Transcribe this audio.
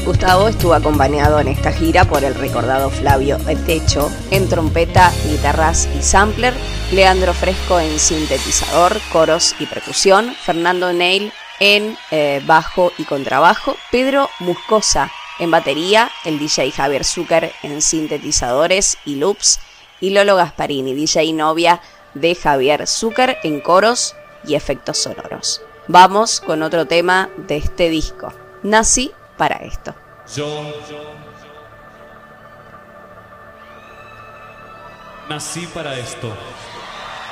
Gustavo estuvo acompañado en esta gira por el recordado Flavio Techo en trompeta, guitarras y sampler, Leandro Fresco en sintetizador, coros y percusión, Fernando Neil en bajo y contrabajo, Pedro Muscosa en batería, el DJ Javier Zucker en sintetizadores y loops, y Lolo Gasparini, DJ novia de Javier Zucker en coros y efectos sonoros. Vamos con otro tema de este disco, Nací para esto. Yo nací para esto.